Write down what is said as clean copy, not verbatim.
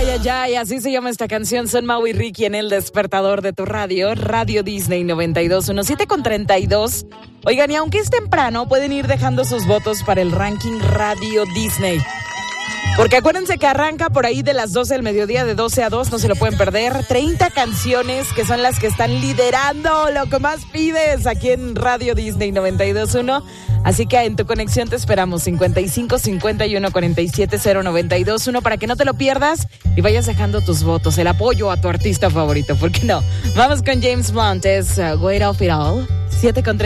Ay, así se llama esta canción. Son Mau y Ricky en el despertador de tu radio, Radio Disney 92.1, 7:32. Oigan, y aunque es temprano, pueden ir dejando sus votos para el ranking Radio Disney. Porque acuérdense que arranca por ahí de las 12 del mediodía, de 12 a 2, no se lo pueden perder. 30 canciones que son las que están liderando lo que más pides aquí en Radio Disney 92.1. Así que en tu conexión te esperamos, 55 51 47 092.1, para que no te lo pierdas y vayas dejando tus votos, el apoyo a tu artista favorito, ¿por qué no? Vamos con James Blunt, es Weight of It All, 7:30.